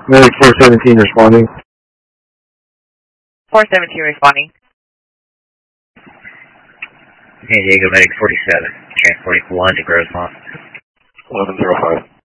Medic 417 responding. 417 responding. San Diego Medic 47, transporting 1 to Grossmont. 1105.